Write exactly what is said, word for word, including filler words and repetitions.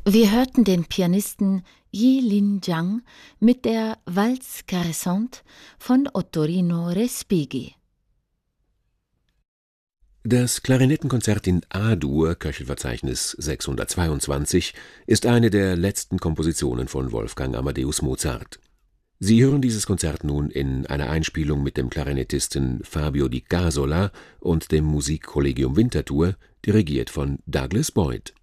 Wir hörten den Pianisten Yi Lin Jiang mit der Valse Caressante von Ottorino Respighi. Das Klarinettenkonzert in A-Dur, Köchelverzeichnis sechshundertzweiundzwanzig, ist eine der letzten Kompositionen von Wolfgang Amadeus Mozart. Sie hören dieses Konzert nun in einer Einspielung mit dem Klarinettisten Fabio Di Casola und dem Musikkollegium Winterthur, dirigiert von Douglas Boyd.